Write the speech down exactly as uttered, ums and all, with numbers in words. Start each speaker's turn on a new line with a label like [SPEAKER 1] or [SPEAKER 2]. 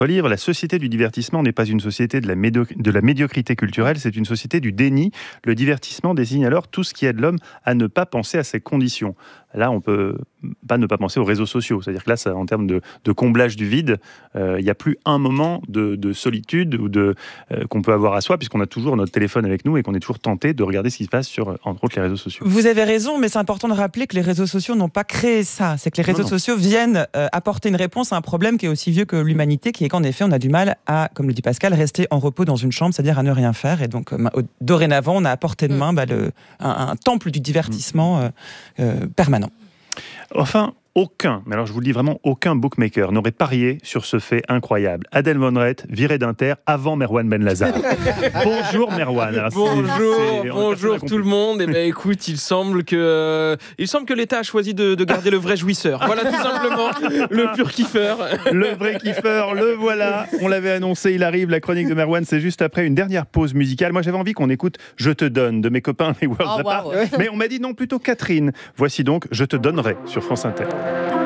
[SPEAKER 1] livre, la société du divertissement n'est pas une société de la, médio- de la médiocrité culturelle, c'est une société du déni. Le divertissement désigne alors tout ce qui aide l'homme à ne pas penser à ses conditions. Là, on peut pas ne pas penser aux réseaux sociaux. C'est-à-dire que là, ça, en termes de, de comblage du vide, euh, il n'y a plus un moment de, de solitude ou de, euh, qu'on peut avoir à soi, puisqu'on a toujours notre téléphone avec nous et qu'on est toujours tenté de regarder ce qui se passe sur, entre autres, les réseaux sociaux.
[SPEAKER 2] Vous avez raison, mais c'est important de rappeler que les réseaux sociaux n'ont pas créé ça. C'est que les réseaux
[SPEAKER 1] non, non.
[SPEAKER 2] sociaux viennent euh, apporter une réponse à un problème qui est aussi vieux que l'humanité, qui est qu'en effet, on a du mal à, comme le dit Pascal, rester en repos dans une chambre, c'est-à-dire à ne rien faire. Et donc, euh, dorénavant, on a à portée de main bah, le, un, un temple du divertissement euh, euh, permanent.
[SPEAKER 1] Enfin, aucun, mais alors je vous le dis vraiment, aucun bookmaker n'aurait parié sur ce fait incroyable. Adèle Von Rett virée d'Inter avant Merwan Ben Lazar. Bonjour Merwan. Alors,
[SPEAKER 3] bonjour,
[SPEAKER 1] c'est, c'est,
[SPEAKER 3] bonjour tout le monde. Et ben écoute, il semble que euh, il semble que l'État a choisi de, de garder le vrai jouisseur. Voilà tout simplement le pur kiffeur.
[SPEAKER 1] Le vrai kiffeur, le voilà. On l'avait annoncé, il arrive. La chronique de Merwan, c'est juste après une dernière pause musicale. Moi, j'avais envie qu'on écoute Je te donne de mes copains les Worlds
[SPEAKER 4] Oh,
[SPEAKER 1] Apart,
[SPEAKER 4] wow.
[SPEAKER 1] mais on m'a dit non, plutôt Catherine. Voici donc Je te donnerai sur France Inter.